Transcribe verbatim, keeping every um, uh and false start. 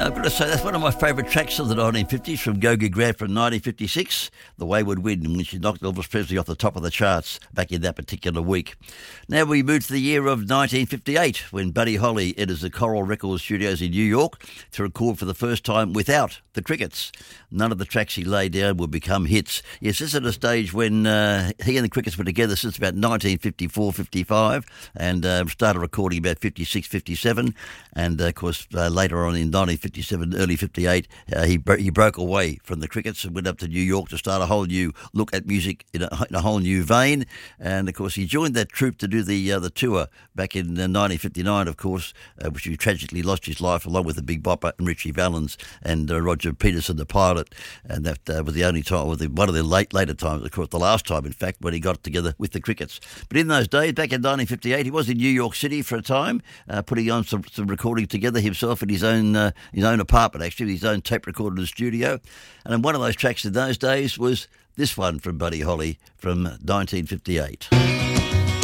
I've got to say, that's one of my favourite tracks of the nineteen fifties from Go-Go Grant from nineteen fifty-six, The Wayward Wind, in which he knocked Elvis Presley off the top of the charts back in that particular week. Now we move to the year of nineteen fifty-eight, when Buddy Holly enters the Coral Records studios in New York to record for the first time without the Crickets. None of the tracks he laid down would become hits. Yes, this is at a stage when uh, he and the Crickets were together since about nineteen fifty-four fifty-five, and uh, started recording about fifty-six fifty-seven, and uh, of course uh, later on in nineteen fifty-seven, early fifty-eight, uh, he, bro- he broke away from the Crickets and went up to New York to start a whole new look at music in a, in a whole new vein. And of course he joined that troupe to do the uh, the tour back in uh, nineteen fifty-nine, of course, uh, which he tragically lost his life along with the Big Bopper and Richie Valens and uh, Roger Peterson, the pilot. And that uh, was the only time, or the, one of the late later times, of course, the last time, in fact, when he got together with the Crickets. But in those days, back in nineteen fifty-eight, he was in New York City for a time, uh, putting on some, some recording together himself in his own uh, his own apartment, actually, his own tape recorder in the studio. And then one of those tracks in those days was this one from Buddy Holly from nineteen fifty-eight.